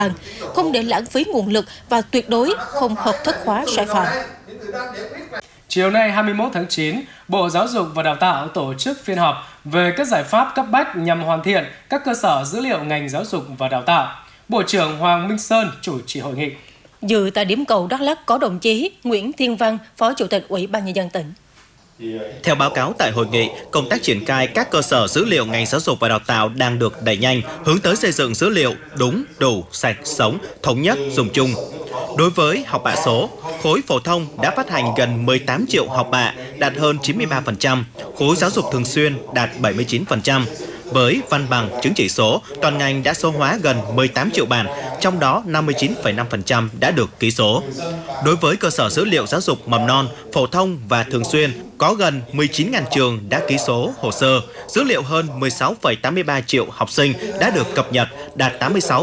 không để lãng phí nguồn lực và tuyệt đối không hợp thức hóa sai phạm. Chiều nay 21 tháng 9, Bộ Giáo dục và Đào tạo tổ chức phiên họp về các giải pháp cấp bách nhằm hoàn thiện các cơ sở dữ liệu ngành giáo dục và đào tạo. Bộ trưởng Hoàng Minh Sơn chủ trì hội nghị. Dự tại điểm cầu Đắk Lắk có đồng chí Nguyễn Thiên Văn, Phó Chủ tịch Ủy ban Nhân dân tỉnh. Theo báo cáo tại hội nghị, công tác triển khai các cơ sở dữ liệu ngành giáo dục và đào tạo đang được đẩy nhanh, hướng tới xây dựng dữ liệu đúng, đủ, sạch, sống, thống nhất, dùng chung. Đối với học bạ số, khối phổ thông đã phát hành gần 18 triệu học bạ, đạt hơn 93%, khối giáo dục thường xuyên đạt 79%. Với văn bằng chứng chỉ số, toàn ngành đã số hóa gần 18 triệu bản, trong đó 59,5% đã được ký số. Đối với cơ sở dữ liệu giáo dục mầm non, phổ thông và thường xuyên, có gần 19.000 trường đã ký số hồ sơ, dữ liệu hơn 16,83 triệu học sinh đã được cập nhật, đạt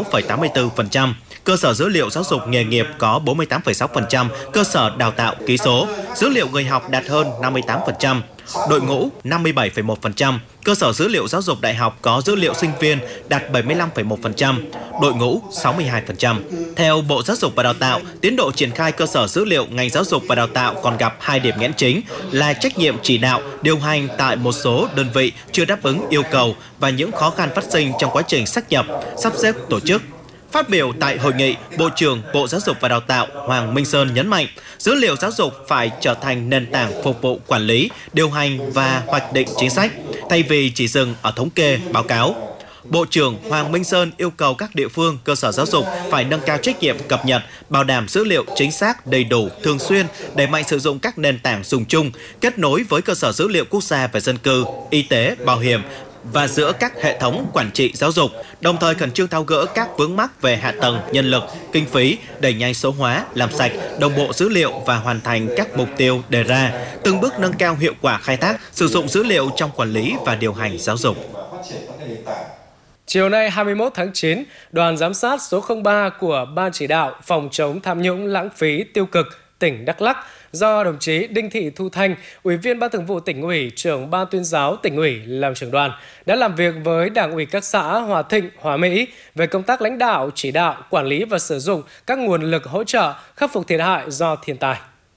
86,84%. Cơ sở dữ liệu giáo dục nghề nghiệp có 48,6% cơ sở đào tạo ký số, dữ liệu người học đạt hơn 58%. Đội ngũ 57,1%, cơ sở dữ liệu giáo dục đại học có dữ liệu sinh viên đạt 75,1%, đội ngũ 62%. Theo Bộ Giáo dục và Đào tạo, tiến độ triển khai cơ sở dữ liệu ngành giáo dục và đào tạo còn gặp 2 điểm nghẽn chính là trách nhiệm chỉ đạo, điều hành tại một số đơn vị chưa đáp ứng yêu cầu và những khó khăn phát sinh trong quá trình sáp nhập, sắp xếp tổ chức. Phát biểu tại hội nghị, Bộ trưởng Bộ Giáo dục và Đào tạo Hoàng Minh Sơn nhấn mạnh, dữ liệu giáo dục phải trở thành nền tảng phục vụ quản lý, điều hành và hoạch định chính sách, thay vì chỉ dừng ở thống kê, báo cáo. Bộ trưởng Hoàng Minh Sơn yêu cầu các địa phương, cơ sở giáo dục phải nâng cao trách nhiệm cập nhật, bảo đảm dữ liệu chính xác, đầy đủ, thường xuyên, đẩy mạnh sử dụng các nền tảng dùng chung, kết nối với cơ sở dữ liệu quốc gia về dân cư, y tế, bảo hiểm, và giữa các hệ thống quản trị giáo dục, đồng thời khẩn trương tháo gỡ các vướng mắc về hạ tầng, nhân lực, kinh phí, đẩy nhanh số hóa, làm sạch, đồng bộ dữ liệu và hoàn thành các mục tiêu đề ra, từng bước nâng cao hiệu quả khai thác, sử dụng dữ liệu trong quản lý và điều hành giáo dục. Chiều nay 21 tháng 9, đoàn giám sát số 03 của Ban chỉ đạo phòng chống tham nhũng lãng phí tiêu cực tỉnh Đắk Lắk do đồng chí Đinh Thị Thu Thanh, Ủy viên Ban Thường vụ Tỉnh ủy, Trưởng Ban Tuyên giáo Tỉnh ủy làm trưởng đoàn, đã làm việc với Đảng ủy các xã Hòa Thịnh, Hòa Mỹ về công tác lãnh đạo, chỉ đạo, quản lý và sử dụng các nguồn lực hỗ trợ khắc phục thiệt hại do thiên tai.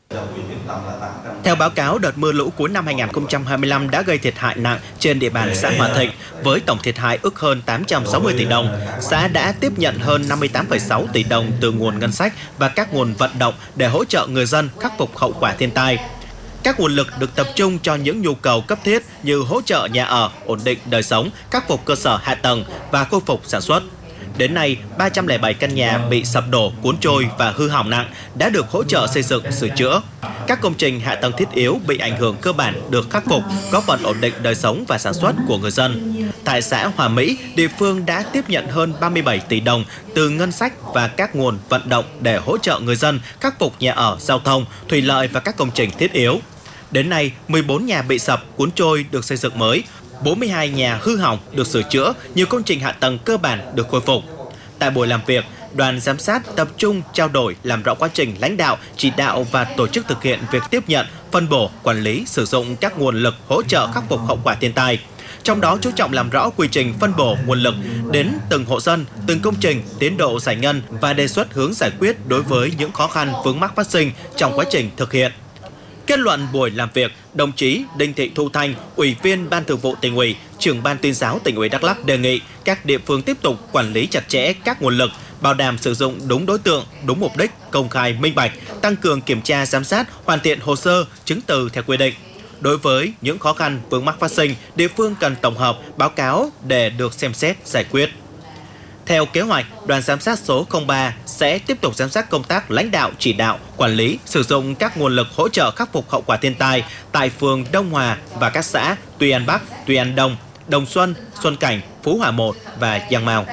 Theo báo cáo, đợt mưa lũ cuối năm 2025 đã gây thiệt hại nặng trên địa bàn xã Hòa Thịnh, với tổng thiệt hại ước hơn 860 tỷ đồng. Xã đã tiếp nhận hơn 58,6 tỷ đồng từ nguồn ngân sách và các nguồn vận động để hỗ trợ người dân khắc phục hậu quả thiên tai. Các nguồn lực được tập trung cho những nhu cầu cấp thiết như hỗ trợ nhà ở, ổn định đời sống, khắc phục cơ sở hạ tầng và khôi phục sản xuất. Đến nay, 307 căn nhà bị sập đổ, cuốn trôi và hư hỏng nặng đã được hỗ trợ xây dựng, sửa chữa. Các công trình hạ tầng thiết yếu bị ảnh hưởng cơ bản được khắc phục, góp phần ổn định đời sống và sản xuất của người dân. Tại xã Hòa Mỹ, địa phương đã tiếp nhận hơn 37 tỷ đồng từ ngân sách và các nguồn vận động để hỗ trợ người dân khắc phục nhà ở, giao thông, thủy lợi và các công trình thiết yếu. Đến nay, 14 nhà bị sập, cuốn trôi được xây dựng mới, 42 nhà hư hỏng được sửa chữa, nhiều công trình hạ tầng cơ bản được khôi phục. Tại buổi làm việc, đoàn giám sát tập trung trao đổi làm rõ quá trình lãnh đạo, chỉ đạo và tổ chức thực hiện việc tiếp nhận, phân bổ, quản lý, sử dụng các nguồn lực hỗ trợ khắc phục hậu quả thiên tai. Trong đó chú trọng làm rõ quy trình phân bổ nguồn lực đến từng hộ dân, từng công trình, tiến độ giải ngân và đề xuất hướng giải quyết đối với những khó khăn vướng mắc phát sinh trong quá trình thực hiện. Kết luận buổi làm việc, đồng chí Đinh Thị Thu Thanh, Ủy viên Ban Thường vụ Tỉnh ủy, Trưởng Ban Tuyên giáo Tỉnh ủy Đắk Lắk đề nghị các địa phương tiếp tục quản lý chặt chẽ các nguồn lực, bảo đảm sử dụng đúng đối tượng, đúng mục đích, công khai, minh bạch, tăng cường kiểm tra giám sát, hoàn thiện hồ sơ, chứng từ theo quy định. Đối với những khó khăn vướng mắc phát sinh, địa phương cần tổng hợp, báo cáo để được xem xét, giải quyết. Theo kế hoạch, đoàn giám sát số 03 sẽ tiếp tục giám sát công tác lãnh đạo, chỉ đạo, quản lý, sử dụng các nguồn lực hỗ trợ khắc phục hậu quả thiên tai tại phường Đông Hòa và các xã Tuy An Bắc, Tuy An Đông, Đồng Xuân, Xuân Cảnh, Phú Hòa 1 và Giang Mao.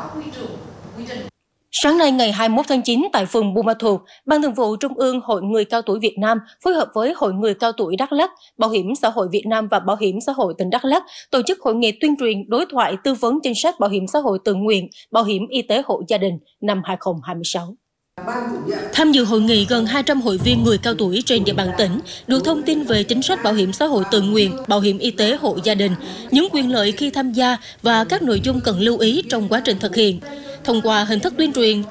Sáng nay ngày 21 tháng 9 tại phường Buôn Ma Thuột, Ban Thường vụ Trung ương Hội Người Cao Tuổi Việt Nam phối hợp với Hội Người Cao Tuổi Đắk Lắk, Bảo hiểm xã hội Việt Nam và Bảo hiểm xã hội tỉnh Đắk Lắk tổ chức hội nghị tuyên truyền đối thoại tư vấn chính sách bảo hiểm xã hội tự nguyện, bảo hiểm y tế hộ gia đình năm 2026. Tham dự hội nghị gần 200 hội viên người cao tuổi trên địa bàn tỉnh được thông tin về chính sách bảo hiểm xã hội tự nguyện, bảo hiểm y tế hộ gia đình, những quyền lợi khi tham gia và các nội dung cần lưu ý trong quá trình thực hiện. Thông qua hình thức tuyên truyền